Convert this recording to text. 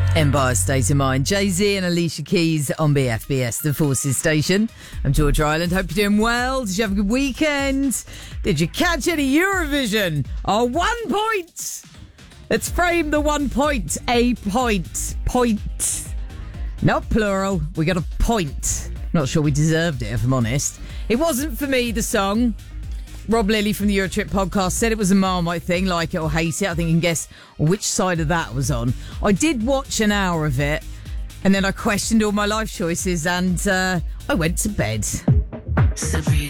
Empire State of Mind. Jay-Z and Alicia Keys on BFBS, the Forces Station. I'm George Ryland. Hope you're doing well. Did you have a good weekend? Did you catch any Eurovision? Oh, 1 point! Let's frame the 1 point. A point. Point. Not plural. We got a point. Not sure we deserved it, if I'm honest. It wasn't for me, the song. Rob Lilly from the Eurotrip podcast said it was a Marmite thing, like it or hate it. I think you can guess which side of that was on. I did watch an hour of it, and then I questioned all my life choices, and I went to bed. Sabrina.